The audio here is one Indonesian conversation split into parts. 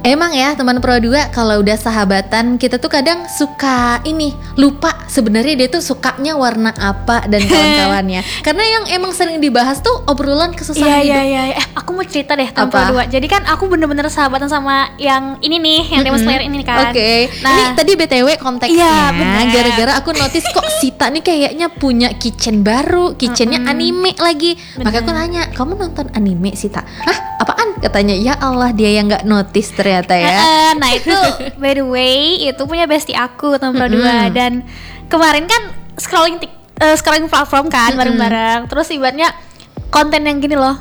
Emang ya teman Pro 2 kalau udah sahabatan kita tuh kadang suka lupa sebenarnya dia tuh sukanya warna apa dan kawan-kawannya. Karena yang emang sering dibahas tuh obrolan kesusahan hidup. Iya. Aku mau cerita deh teman Pro 2. Jadi kan aku bener-bener sahabatan sama yang ini nih, yang Demon Slayer ini kan. Oke. Nah, ini tadi BTW konteksnya gara-gara aku notice kok Sita nih kayaknya punya kitchen baru, kitchennya anime lagi. Maka aku tanya, kamu nonton anime Sita? Hah? Apaan? Katanya, ya Allah dia yang nggak notice ternyata ya. Nah itu by the way itu punya bestie aku teman Pro 2 dan kemarin kan scrolling platform kan bareng-bareng. Terus ibaratnya konten yang gini loh,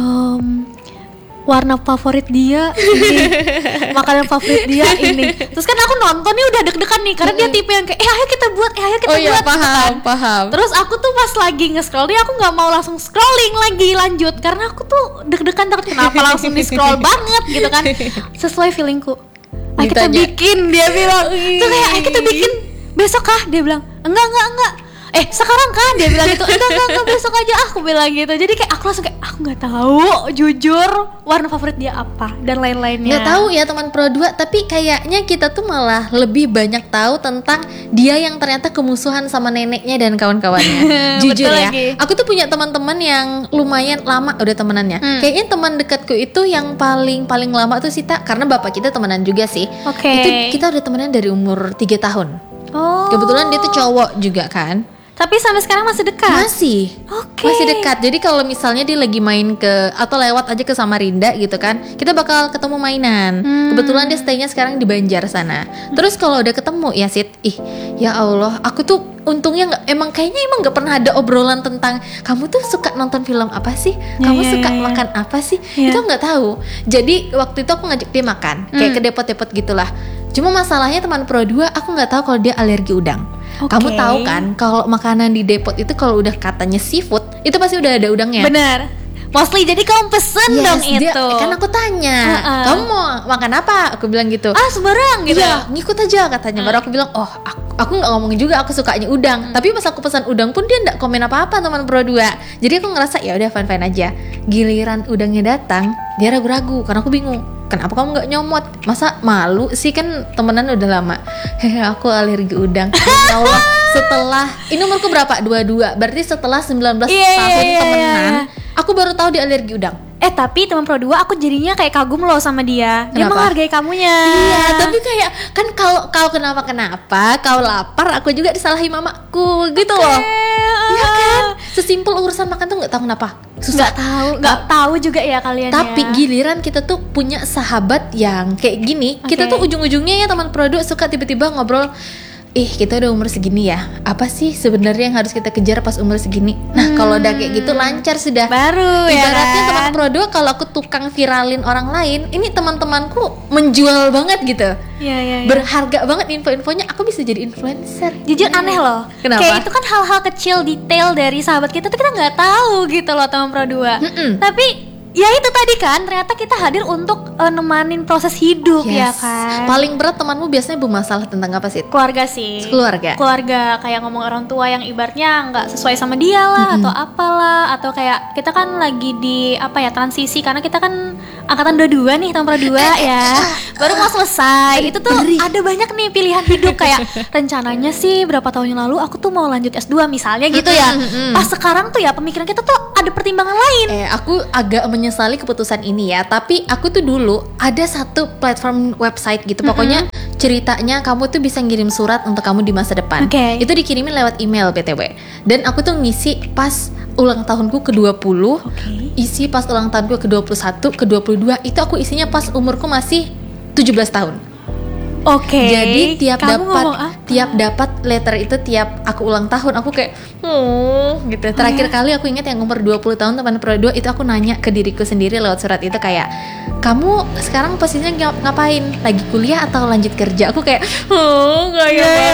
warna favorit dia ini, makanan favorit dia ini. Terus kan aku nonton nih udah deg-degan nih karena dia tipe yang kayak ayo kita buat buat. Paham. Terus aku tuh pas lagi nge-scroll dia aku nggak mau langsung scrolling lagi lanjut karena aku tuh deg-degan takut kenapa langsung di-scroll banget gitu kan. Sesuai feelingku. Ayo kita bikin, dia bilang. Tuh kayak ayo kita bikin besok kah? Dia bilang enggak. Sekarang kan dia bilang gitu. Enggak besok aja aku bilang gitu. Jadi kayak aku langsung kayak aku nggak tahu jujur warna favorit dia apa dan lain-lainnya. Nggak tahu ya teman Pro 2, tapi kayaknya kita tuh malah lebih banyak tahu tentang dia yang ternyata kemusuhan sama neneknya dan kawan-kawannya. Jujur ya, aku tuh punya teman-teman yang lumayan lama udah temenannya. Kayaknya teman dekatku itu yang paling lama tuh Sita, karena bapak kita temenan juga sih. Itu kita udah temenan dari umur 3 tahun. Kebetulan dia tuh cowok juga kan. Tapi sampai sekarang masih dekat? Masih dekat. Jadi kalau misalnya dia lagi main atau lewat aja ke Samarinda gitu kan, kita bakal ketemu mainan. Kebetulan dia stay-nya sekarang di Banjar sana. Terus kalau udah ketemu ya Sit, ya Allah, aku tuh untungnya kayaknya gak pernah ada obrolan tentang kamu tuh suka nonton film apa sih? Kamu suka makan apa sih? Itu gak tahu. Jadi waktu itu aku ngajak dia makan, kayak ke depot-depot gitulah. Cuma masalahnya teman Pro 2, aku gak tahu kalau dia alergi udang. Kamu tahu kan kalau makanan di depot itu kalau udah katanya seafood itu pasti udah ada udangnya. Bener. Mostly jadi kamu pesen dong itu. Kan aku tanya, kamu mau makan apa? Aku bilang gitu. Sembarang gitu. Iya, ngikut aja katanya. Baru aku bilang, aku nggak ngomongin juga aku sukanya udang. Tapi pas aku pesan udang pun dia nggak komen apa-apa teman Pro 2. Jadi aku ngerasa ya udah fine aja. Giliran udangnya datang, dia ragu-ragu karena aku bingung. Kenapa kamu gak nyomot? Masa malu sih, kan temenan udah lama. Aku alergi udang. Ya Allah, setelah ini umurku berapa? 22. Berarti setelah 19 tahun temenan, aku baru tahu dia alergi udang. Tapi teman Pro 2 aku jadinya kayak kagum loh sama dia. Dia menghargai kamunya. Iya, tapi kayak kan kalau kau kenapa kau lapar, aku juga disalahi mamaku gitu loh. Iya kan? Sesimpel urusan makan tuh nggak tahu kenapa susah. Nggak tahu juga ya kalian. Tapi giliran kita tuh punya sahabat yang kayak gini, kita tuh ujung-ujungnya ya teman Pro 2 suka tiba-tiba ngobrol. Kita udah umur segini ya, apa sih sebenarnya yang harus kita kejar pas umur segini? Nah kalau udah kayak gitu lancar sudah. Baru ya. Ibaratnya teman Pro 2 kalau aku tukang viralin orang lain, ini teman-temanku menjual banget gitu. Iya. Berharga banget info-infonya, aku bisa jadi influencer. Jujur aneh loh. Kenapa? Kayak itu kan hal-hal kecil detail dari sahabat kita tuh kita nggak tahu gitu loh teman Pro 2. Tapi ya itu tadi kan ternyata kita hadir untuk nemanin proses hidup. Ya kan. Paling berat temanmu biasanya bermasalah tentang apa sih? Keluarga sih. Keluarga kayak ngomong orang tua yang ibaratnya nggak sesuai sama dia lah atau apalah, atau kayak kita kan lagi di transisi karena kita kan angkatan 22 nih tahun 22 ya. Baru mau selesai. Itu tuh ada banyak nih pilihan hidup kayak rencananya sih berapa tahun yang lalu aku tuh mau lanjut S2 misalnya gitu ya. Pas sekarang tuh ya pemikiran kita tuh ada pertimbangan lain. Aku agak menyesali keputusan ini ya, tapi aku tuh dulu ada satu platform website gitu, pokoknya ceritanya kamu tuh bisa ngirim surat untuk kamu di masa depan. Itu dikirimin lewat email BTW. Dan aku tuh ngisi pas ulang tahunku ke-20, isi pas ulang tahunku ke-21, ke-22, itu aku isinya pas umurku masih 17 tahun. Jadi tiap dapat letter itu, tiap aku ulang tahun aku kayak gitu. Terakhir kali aku ingat yang umur 20 tahun teman Pro 2 itu aku nanya ke diriku sendiri lewat surat itu kayak, kamu sekarang posisinya ngapain? Lagi kuliah atau lanjut kerja? Aku kayak